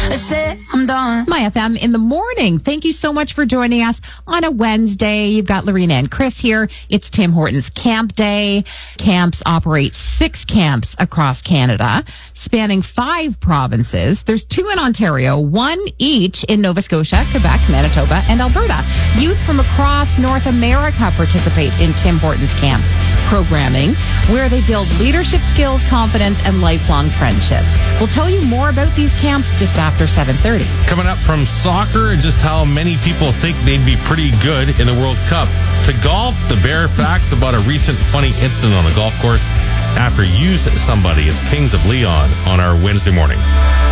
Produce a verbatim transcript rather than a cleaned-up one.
I said I'm done. My F M in the morning. Thank you so much for joining us on a Wednesday. You've got Lorena and Chris here. It's Tim Hortons Camp Day. Camps operate six camps across Canada, spanning five provinces. There's two in Ontario, one each in Nova Scotia, Quebec, Manitoba, and Alberta. Youth from across North America participate in Tim Hortons Camps programming, where they build leadership skills, confidence, and lifelong friendships. We'll tell you more about these camps just after seven thirty. Coming up, from soccer and just how many people think they'd be pretty good in the World Cup, to golf, the bare facts about a recent funny incident on a golf course after you somebody. It's Kings of Leon on our Wednesday morning.